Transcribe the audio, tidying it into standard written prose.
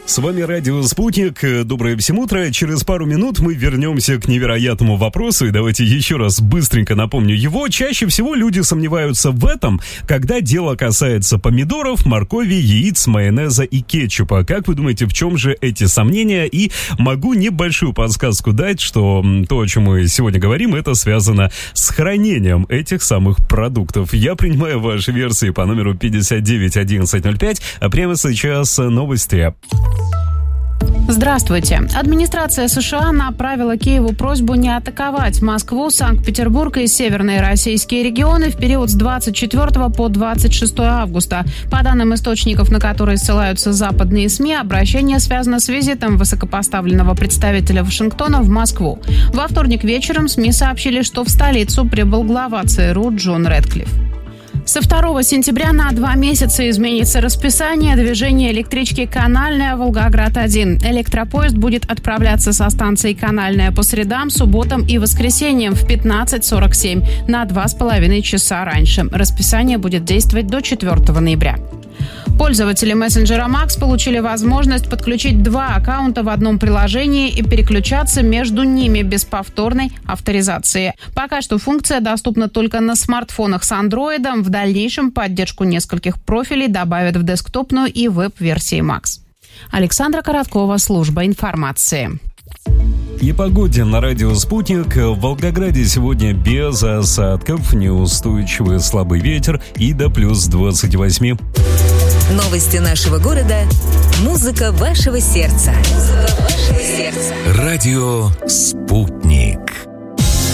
С вами Радио Спутник. Доброе всем утро. Через пару минут мы вернемся к невероятному вопросу. И давайте еще раз быстренько напомню его. Чаще всего люди сомневаются в этом, когда дело касается помидоров, моркови, яиц, майонеза и кетчупа. Как вы думаете, в чем же эти сомнения? И могу небольшую подсказку дать, что то, о чем мы сегодня говорим, это связано с хранением этих самых продуктов. Я принимаю ваши версии по номеру 591105, а прямо сейчас новости. Здравствуйте. Администрация США направила Киеву просьбу не атаковать Москву, Санкт-Петербург и северные российские регионы в период с 24 по 26 августа. По данным источников, на которые ссылаются западные СМИ, обращение связано с визитом высокопоставленного представителя Вашингтона в Москву. Во вторник вечером СМИ сообщили, что в столицу прибыл глава ЦРУ Джон Рэдклифф. Со 2 сентября на 2 месяца изменится расписание движения электрички «Канальная» Волгоград-1. Электропоезд будет отправляться со станции «Канальная» по средам, субботам и воскресеньям в 15:47 на 2,5 часа раньше. Расписание будет действовать до 4 ноября. Пользователи мессенджера Макс получили возможность подключить 2 аккаунта в одном приложении и переключаться между ними без повторной авторизации. Пока что функция доступна только на смартфонах с Android. В дальнейшем поддержку нескольких профилей добавят в десктопную и веб-версии Макс. Александра Короткова, служба информации. И погоде на радио «Спутник». В Волгограде сегодня без осадков, неустойчивый слабый ветер и до плюс 28. Новости нашего города. Музыка вашего сердца. Радио «Спутник».